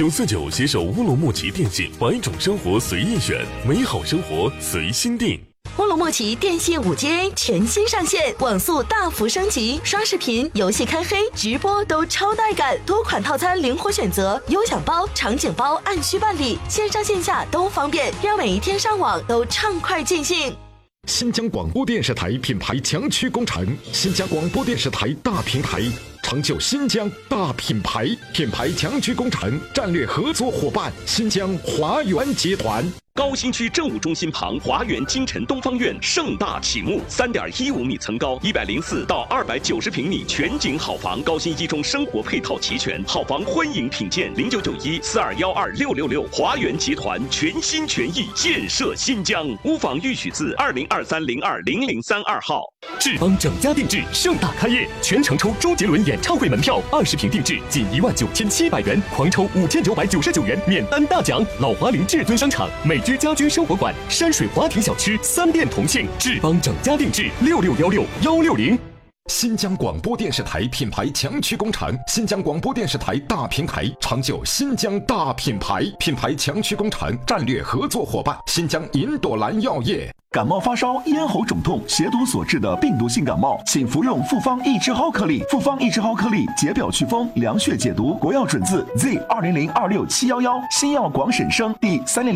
949携手乌鲁木齐电信，100种生活随意选，美好生活随心定。 乌鲁木齐电信5G全新上线，网速大幅升级，刷视频、游戏开黑、直播都超带感，多款套餐灵活选择，优享包、场景包按需办理，线上线下都方便，让每一天上网都畅快尽兴。 新疆广播电视台品牌强驱工程，新疆广播电视台大平台，成就新疆大品牌，品牌强驱工程战略合作伙伴新疆华源集团。 高新区政务中心旁华源京城东方院盛大启幕，3.15米层高，104到290平米全景好房，高新一中生活配套齐全，好房欢迎品鉴，099142126666，华源集团全心全意建设新疆。屋房预许字2023020032号。 志邦整家定制盛大开业，全程抽周杰伦演唱会门票，20平定制仅19700元，狂抽5999元免单大奖。老华林至尊商场、美居家居生活馆、山水华庭小区3店同庆，志邦整家定制66161660。 新疆广播电视台品牌强驱工程，新疆广播电视台大平台，成就新疆大品牌，品牌强驱工程战略合作伙伴新疆银朵兰药业。 感冒发烧、咽喉肿痛、血毒所致的病毒性感冒，请服用复方益智蒿颗粒。复方益智蒿颗粒解表祛风、凉血解毒，国药准字 Z200267711，新药广审生第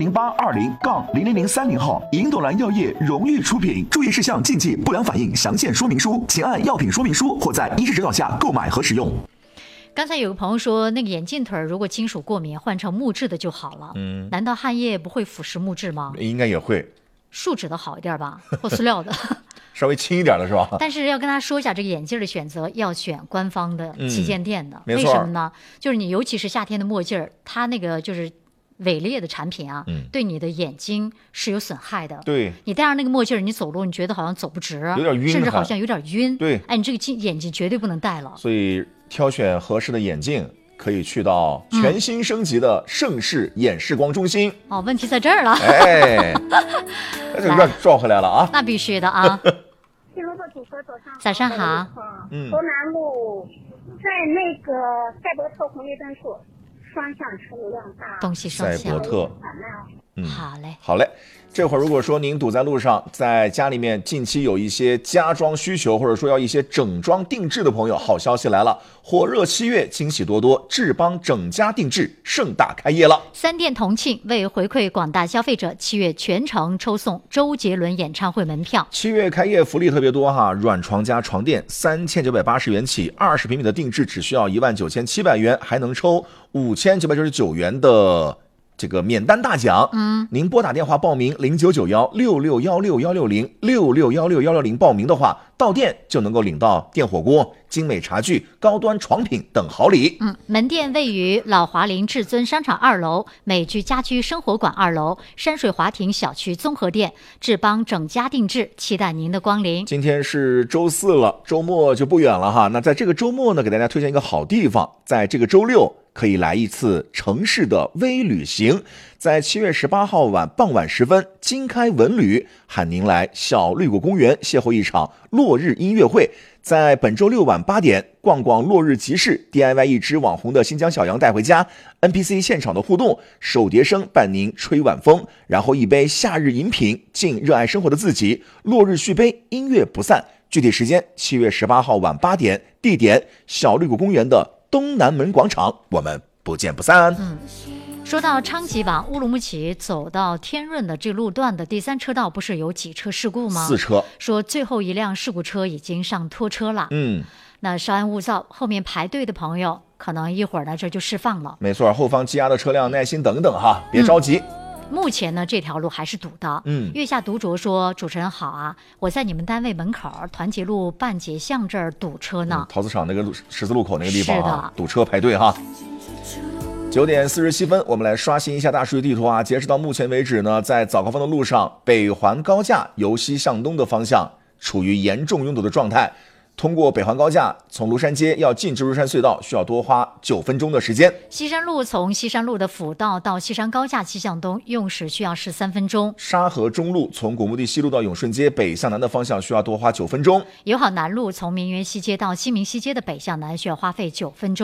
300820-00030号，银朵兰药业荣誉出品。注意事项、禁忌、不良反应详见说明书，请按药品说明书或在医师指导下购买和使用。 刚才有个朋友说，那个眼镜腿如果金属过敏，换成木质的就好了。难道汗液不会腐蚀木质吗？ 应该也会。 树脂的好一点吧，或塑料的稍微轻一点的是吧？ 但是要跟他说一下，这个眼镜的选择要选官方的旗舰店的。 为什么呢？就是你尤其是夏天的墨镜，它那个就是伪劣的产品啊，对你的眼睛是有损害的。 对， 你戴上那个墨镜，你走路你觉得好像走不直， 有点晕， 甚至好像有点晕。 对， 哎，你这个眼睛绝对不能戴了。 所以挑选合适的眼镜，可以去到全新升级的盛世眼视光中心。 哦，问题在这儿了。 哎，那就有点撞回来了啊！ 那必须的啊！早上好。 头南路在那个赛博特红绿灯处，双向车流量大。 东西双向。 赛博特。 好嘞， 好嘞。这会儿如果说您堵在路上，在家里面近期有一些家装需求，或者说要一些整装定制的朋友，好消息来了！火热7月，惊喜多多，志邦整家定制盛大开业了。 3店同庆，为回馈广大消费者，7月全程抽送周杰伦演唱会门票。 7月开业福利特别多哈，软床加床垫3980元起，20平米的定制只需要19700元，还能抽5999元的这个免单大奖。您拨打电话报名0991661616066616报名的话，到店就能够领到电火锅、精美茶具、高端床品等好礼。 门店位于老华林至尊商场2楼、美居家居生活馆2楼、山水华庭小区综合店，志邦整家定制，期待您的光临。 今天是周4了，周末就不远了哈。那在这个周末呢，给大家推荐一个好地方，在这个周6可以来一次城市的微旅行。在7月18号傍晚时分，金开文旅喊您来小绿谷公园邂逅一场落日音乐会。在本周6晚8点，逛逛落日集市， DIY 一只网红的新疆小羊带回家， NPC 现场的互动，手碟声伴您吹晚风，然后一杯夏日饮品，敬热爱生活的自己。落日续杯，音乐不散。具体时间7月18号晚8点，地点小绿谷公园的东南门广场，我们不见不散。 说到昌吉吧，乌鲁木齐走到天润的这路段的第3车道不是有几车事故吗？ 4车。 说最后一辆事故车已经上拖车了。那稍安勿躁，后面排队的朋友可能一会儿呢这就释放了。 没错，后方积压的车辆耐心等等哈，别着急。 目前呢这条路还是堵的。月下独酌说，主持人好啊，我在你们单位门口团结路半截巷这儿堵车呢。 陶瓷厂那个十字路口那个地方啊，堵车排队哈。9点47分，我们来刷新一下大数据地图啊。截止到目前为止呢，在早高峰的路上，北环高架由西向东的方向处于严重拥堵的状态。通过北环高架从庐山街要进至庐山隧道，需要多花9分钟的时间。 西山路从西山路的辅道到西山高架西向东用时需要13分钟。 沙河中路从古墓地西路到永顺街北向南的方向需要多花9分钟。 友好南路从明园西街到西明西街的北向南需要花费9分钟。